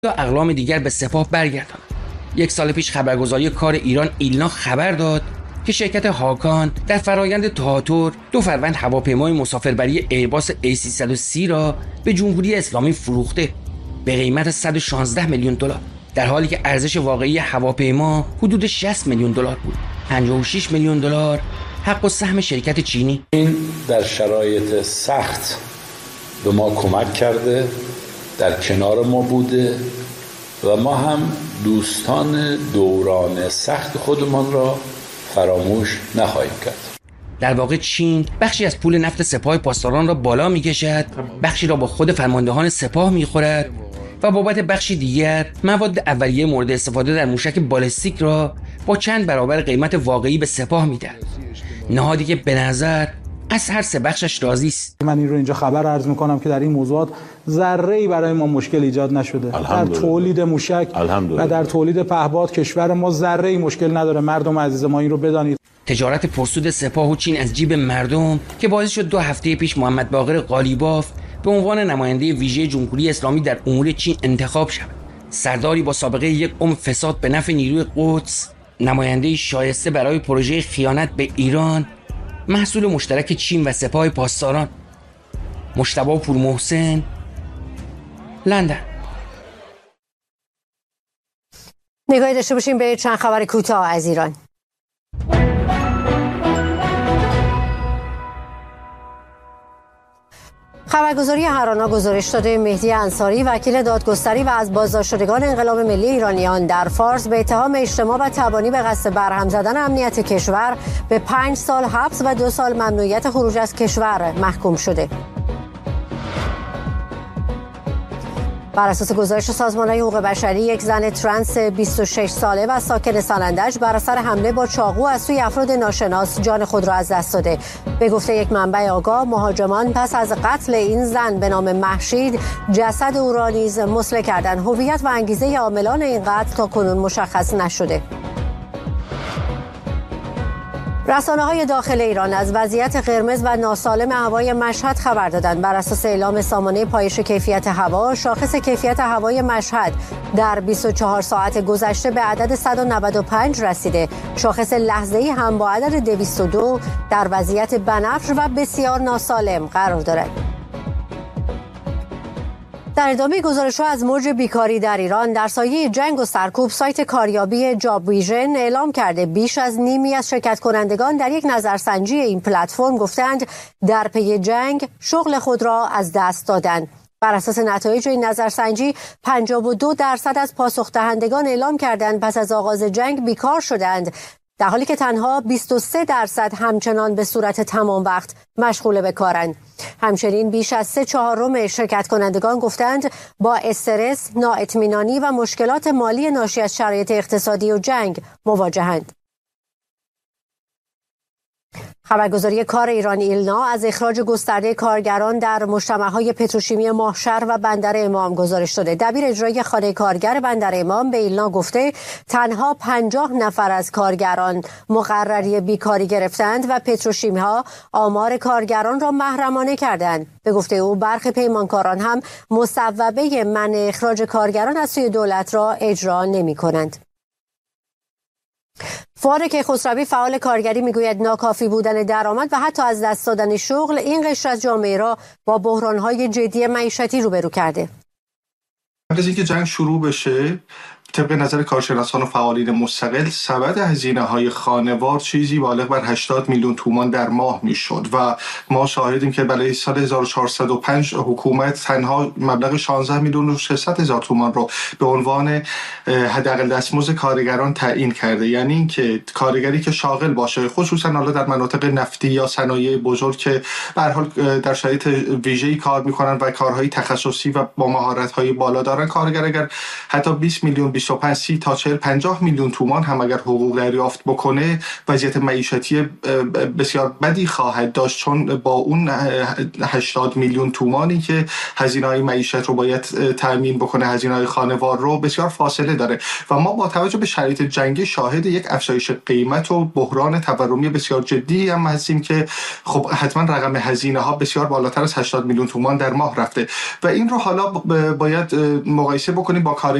یا اقلام دیگر به سپاه برگرداند. 1 سال پیش خبرگزاری کار ایران ایلنا خبر داد که شرکت هاکان در فرایند تهاتر 2 فروند هواپیمای مسافربری ایرباس A330 را به جمهوری اسلامی فروخته به قیمت 116 میلیون دلار، در حالی که ارزش واقعی هواپیما حدود 60 میلیون دلار بود. 56 میلیون دلار حق و سهم شرکت چینی. این در شرایط سخت به ما کمک کرده، در کنار ما بوده و ما هم دوستان دوران سخت خودمان را فراموش نخواهیم کرد. در واقع چین بخشی از پول نفت سپاه پاسداران را بالا می‌کشد، بخشی را با خود فرماندهان سپاه می‌خورد و بابت بخشی دیگر مواد اولیه مورد استفاده در موشک بالستیک را با چند برابر قیمت واقعی به سپاه می‌دهد. نهادی که به نظر از هر 3 بخشش راضی است. من این رو اینجا خبر عرض می‌کنم که در این موضوعات ذره‌ای برای ما مشکل ایجاد نشده. در تولید موشک و در تولید پهپاد کشور ما ذره‌ای مشکل نداره. مردم عزیز ما این رو بدانید. تجارت پرسود سپاه و چین از جیب مردم که باعث شد 2 هفته پیش محمد باقر قالیباف به عنوان نماینده ویژه جمهوری اسلامی در امور چین انتخاب شود. سرداری با سابقه 1 عمر فساد به نفع نیروی قدس، نماینده شایسته برای پروژه خیانت به ایران، محصول مشترک چین و سپاه پاسداران. مجتبی پورمحسن، لندن. نگاهی داشته باشیم به چند خبر کوتاه از ایران. خبرگزاری هرانا گزارش داده مهدی انصاری وکیل دادگستری و از بازداشتگان انقلاب ملی ایرانیان در فارس به اتهام اشتباه و تبانی به قصد برهم زدن امنیت کشور به 5 سال حبس و 2 سال ممنوعیت خروج از کشور محکوم شده. بر اساس گزارش سازمان‌های حقوق بشری، 1 زن ترنس 26 ساله و ساکن سالندج بر اثر حمله با چاقو از سوی افراد ناشناس جان خود را از دست داده. به گفته یک منبع آگاه، مهاجمان پس از قتل این زن به نام مهشید جسد او را نیز مسله کردند. هویت و انگیزه عاملان این قتل تا کنون مشخص نشده. رسانه‌های داخل ایران از وضعیت قرمز و ناسالم هوای مشهد خبر دادند. بر اساس اعلام سامانه پایش کیفیت هوا، شاخص کیفیت هوای مشهد در 24 ساعت گذشته به عدد 195 رسیده. شاخص لحظه‌ای هم با عدد 202 در وضعیت بنفش و بسیار ناسالم قرار دارد. در ادامه گزارش‌ها از موج بیکاری در ایران، در سایه جنگ و سرکوب، سایت کاریابی جاب ویژن اعلام کرده بیش از نیمی از شرکت کنندگان در یک نظرسنجی این پلتفرم گفتند در پی جنگ شغل خود را از دست دادند. بر اساس نتایج این نظرسنجی 52% از پاسخ دهندگان اعلام کردند پس از آغاز جنگ بیکار شدند، در حالی که تنها 23% همچنان به صورت تمام وقت مشغول به کارند. همچنین بیش از 3/4 شرکت کنندگان گفتند با استرس، نااطمینانی و مشکلات مالی ناشی از شرایط اقتصادی و جنگ مواجهند. خبرگزاری کار ایران ایلنا از اخراج گسترده کارگران در مجتمع‌های پتروشیمی ماهشهر و بندر امام گزارش داده. دبیر اجرایی خانه کارگر بندر امام به ایلنا گفته تنها 50 نفر از کارگران مقرری بیکاری گرفتند و پتروشیمی‌ها آمار کارگران را محرمانه کردند. به گفته او برخی پیمانکاران هم مصوبه منع اخراج کارگران از سوی دولت را اجرا نمی‌کنند. فواد کیخسروی فعال کارگری میگوید ناکافی بودن درآمد و حتی از دست دادن شغل این قشر از جامعه را با بحران‌های جدی معیشتی روبرو کرده. قبل از اینکه جنگ شروع بشه، طبق نظر کارشناسان و فعالین مستقل، سبد هزینه‌های خانوار چیزی بالغ بر 80 میلیون تومان در ماه میشد و ما شاهدیم که برای سال 1405 حکومت تنها مبلغ 16 میلیون و 600 هزار تومان رو به عنوان حداقل دستمزد کارگران تعیین کرده. یعنی اینکه کارگری که شاغل باشه، خصوصا حالا در مناطق نفتی یا صنایع بزرگ که به هر حال در شرایط ویژه‌ای کار میکنن و کارهای تخصصی و با مهارت‌های بالا دارن، کارگر اگر حتی 20 میلیون 25 30 تا 40 50 میلیون تومان هم اگر حقوق دریافت بکنه وضعیت معیشتی بسیار بدی خواهد داشت، چون با اون 80 میلیون تومانی که هزینه‌های معیشت رو باید تامین بکنه، هزینه‌های خانوار رو، بسیار فاصله داره و ما با توجه به شرایط جنگی شاهد یک افزایش قیمت و بحران تورمی بسیار جدی هم هستیم که خب حتما رقم هزینه‌ها بسیار بالاتر از 80 میلیون تومان در ماه رفته و این رو حالا باید مقایسه بکنیم با کار